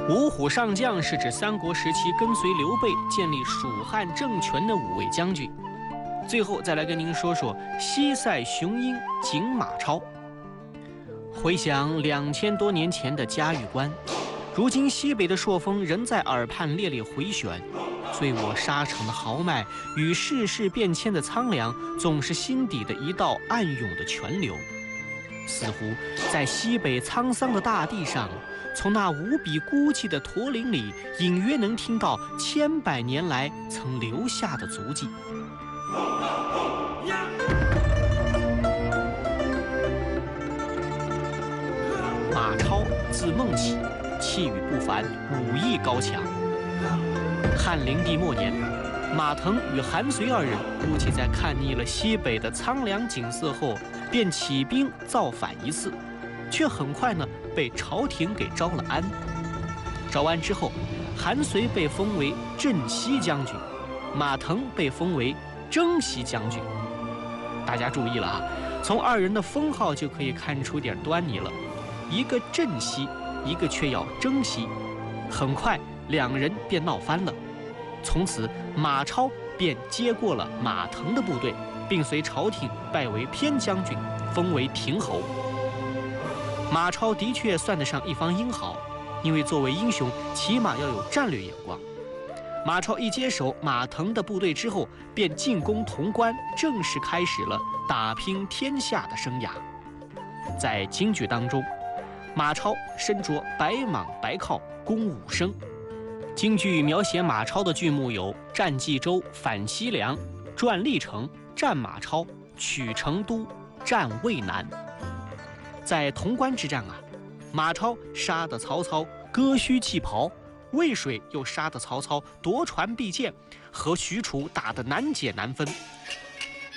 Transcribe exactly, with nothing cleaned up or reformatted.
五虎上将是指三国时期跟随刘备建立蜀汉政权的五位将军。最后再来跟您说说西塞雄鹰景马超。回想两千多年前的嘉峪关，如今西北的朔风仍在耳畔猎猎回旋，醉我沙场的豪迈与世事变迁的苍凉，总是心底的一道暗涌的泉流。似乎在西北沧桑的大地上，从那无比孤寂的驼铃里，隐约能听到千百年来曾留下的足迹。马超字孟起，气宇不凡，武艺高强。汉灵帝末年，马腾与韩遂二人估计在看腻了西北的苍凉景色后，便起兵造反一次，却很快呢被朝廷给招了安。招安之后，韩遂被封为镇西将军，马腾被封为征西将军。大家注意了啊，从二人的封号就可以看出点端倪了，一个镇西，一个却要征西。很快两人便闹翻了，从此马超便接过了马腾的部队，并随朝廷拜为偏将军，封为亭侯。马超的确算得上一方英豪，因为作为英雄，起码要有战略眼光。马超一接手马腾的部队之后，便进攻潼关，正式开始了打拼天下的生涯。在京剧当中，马超身着白蟒白靠，弓武生。京剧描写马超的剧目有《战冀州》《反西凉》《传历城》《战马超》《取成都》《战渭南》。在潼关之战啊，马超杀得曹操割须弃袍，渭水又杀得曹操夺船避箭，和许褚打得难解难分，